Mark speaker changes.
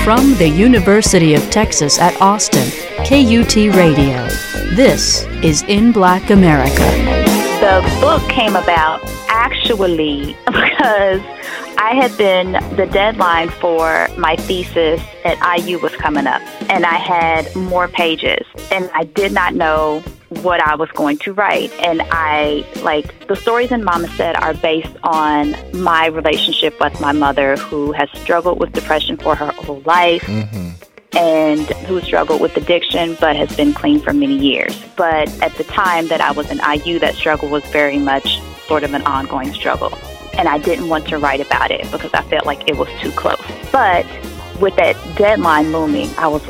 Speaker 1: From the University of Texas at Austin, KUT Radio. This is In Black America.
Speaker 2: The book came about actually because the deadline for my thesis at IU was coming up, and I had more pages, and I did not know what I was going to write. And the stories in Mama Said are based on my relationship with my mother, who has struggled with depression for her whole life. And who struggled with addiction but has been clean for many years. But at the time that I was in IU, that struggle was very much sort of an ongoing struggle. And I didn't want to write about it because I felt like it was too close. But with that deadline looming, I was